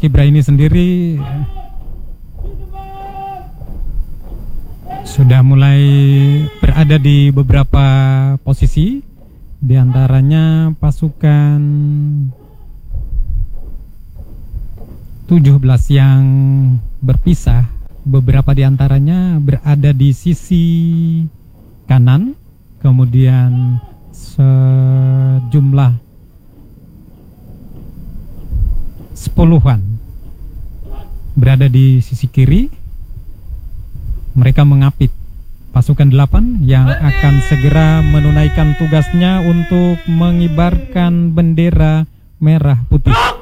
Paskibra ini sendiri sudah mulai berada di beberapa posisi, di antaranya pasukan 17 yang berpisah. Beberapa di antaranya berada di sisi kanan, kemudian sejumlah 10-an berada di sisi kiri. Mereka mengapit pasukan 8 yang akan segera menunaikan tugasnya untuk mengibarkan bendera merah putih.